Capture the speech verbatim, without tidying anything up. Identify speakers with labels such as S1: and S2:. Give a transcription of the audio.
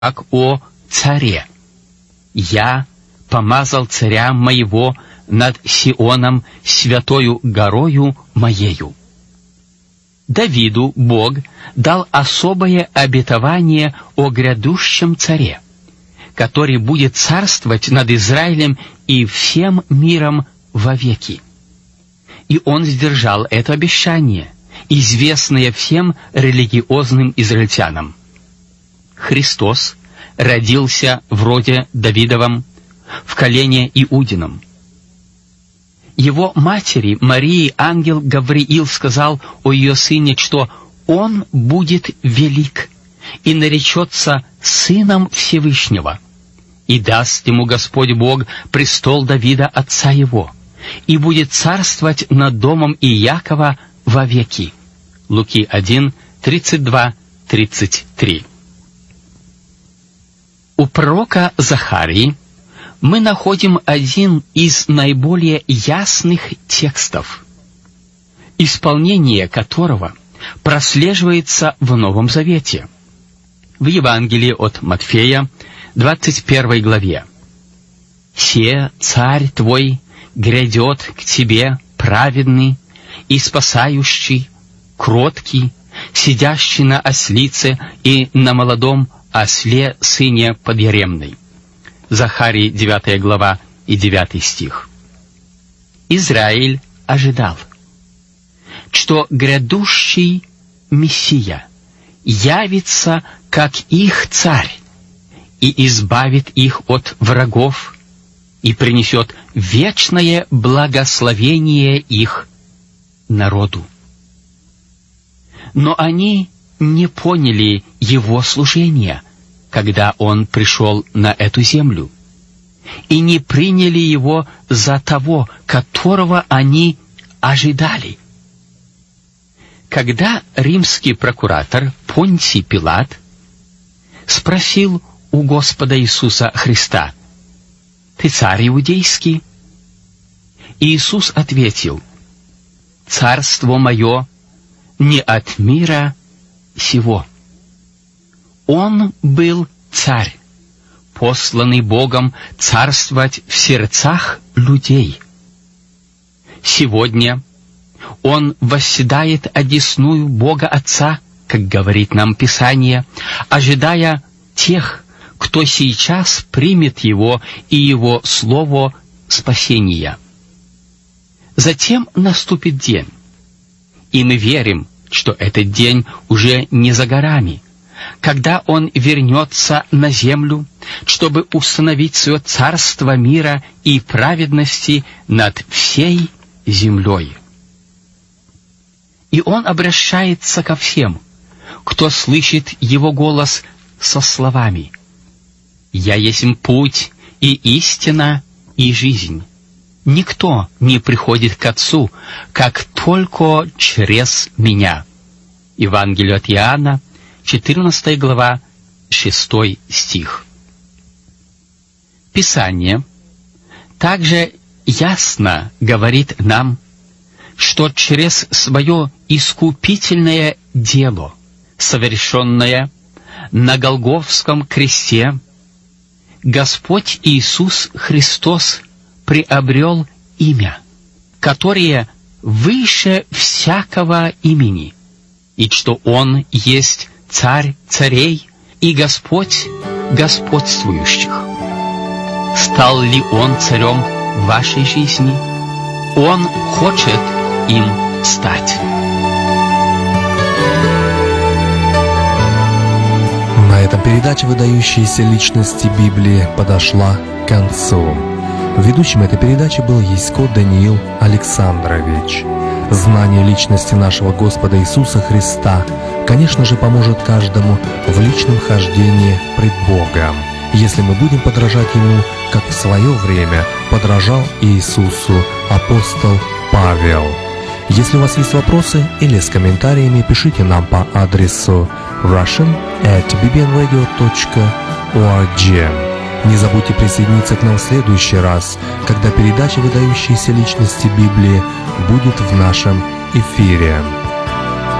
S1: как о царе. Я помазал царя моего над Сионом, святою горою моею». Давиду Бог дал особое обетование о грядущем царе, который будет царствовать над Израилем и всем миром вовеки. И он сдержал это обещание, известное всем религиозным израильтянам. Христос родился в роде Давидовом, в колене Иудином. Его матери Марии ангел Гавриил сказал о ее сыне, что он будет велик и наречется сыном Всевышнего, и даст ему Господь Бог престол Давида отца его, и будет царствовать над домом Иакова вовеки. Луки один, тридцать два, тридцать три. У пророка Захарии мы находим один из наиболее ясных текстов, исполнение которого прослеживается в Новом Завете. В Евангелии от Матфея, двадцать первой главе. «Се царь твой грядет к тебе праведный и спасающий, кроткий, сидящий на ослице и на молодом осле сыне подъеремной». Захарии девятая глава и девятый стих. Израиль ожидал, что грядущий Мессия явится как их царь и избавит их от врагов и принесет вечное благословение их народу. Но они не поняли его служения, когда он пришел на эту землю, и не приняли его за того, которого они ожидали. Когда римский прокуратор Понтий Пилат спросил у Господа Иисуса Христа: «Ты царь иудейский?» Иисус ответил: «Царство мое не от мира сего». Он был царь, посланный Богом царствовать в сердцах людей. Сегодня он восседает одесную Бога Отца, как говорит нам Писание, ожидая тех, кто сейчас примет его и его слово спасения. Затем наступит день, и мы верим, что этот день уже не за горами, когда он вернется на землю, чтобы установить свое царство мира и праведности над всей землей. И он обращается ко всем, кто слышит его голос, со словами: «Я есть путь и истина и жизнь. Никто не приходит к Отцу, как только через меня». Евангелие от Иоанна, четырнадцатая глава, шестой стих. Писание также ясно говорит нам, что через свое искупительное дело, совершенное на Голгофском кресте, Господь Иисус Христос приобрел имя, которое выше всякого имени, и что Он есть Царь царей и Господь господствующих. Стал ли Он царем в вашей жизни? Он хочет им стать.
S2: На этом передача «Выдающиеся личности Библии» подошла к концу. Ведущим этой передачи был Ясько Даниил Александрович. Знание личности нашего Господа Иисуса Христа, конечно же, поможет каждому в личном хождении пред Богом, если мы будем подражать Ему, как в свое время подражал Иисусу апостол Павел. Если у вас есть вопросы или с комментариями, пишите нам по адресу russian at bbnradio dot org. Не забудьте присоединиться к нам в следующий раз, когда передача «Выдающиеся личности Библии» будет в нашем эфире.